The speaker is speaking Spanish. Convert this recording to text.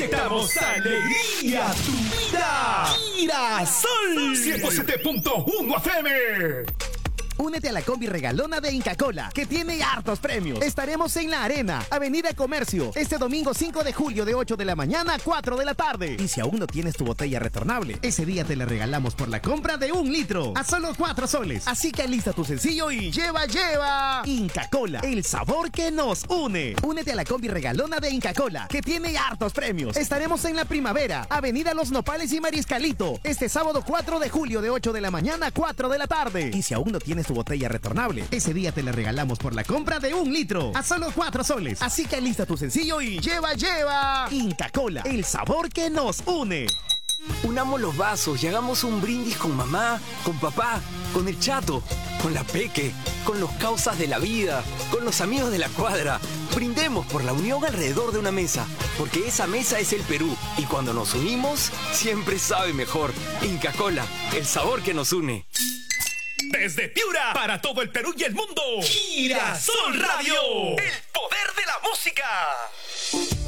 Inyectamos alegría a tu vida. Girasol 107.1 FM. Únete a la combi regalona de Inca Kola, que tiene hartos premios. Estaremos en la Arena, Avenida Comercio, este domingo 5 de julio de 8 de la mañana a 4 de la tarde. Y si aún no tienes tu botella retornable, ese día te la regalamos por la compra de 1 litro, a solo 4 soles. Así que alista tu sencillo y lleva. Inca Kola, el sabor que nos une. Únete a la combi regalona de Inca Kola, que tiene hartos premios. Estaremos en la Primavera, Avenida Los Nopales y Mariscalito, este sábado 4 de julio de 8 de la mañana a 4 de la tarde. Y si aún no tienes tu botella retornable, ese día te la regalamos por la compra de 1 litro, a solo 4 soles. Así que alista tu sencillo y lleva. Inca Kola, el sabor que nos une. Unamos los vasos y hagamos un brindis con mamá, con papá, con el chato, con la peque, con los causas de la vida, con los amigos de la cuadra. Brindemos por la unión alrededor de una mesa, porque esa mesa es el Perú. Y cuando nos unimos, siempre sabe mejor. Inca Kola, el sabor que nos une. Desde Piura, para todo el Perú y el mundo, Girasol Radio, el poder de la música.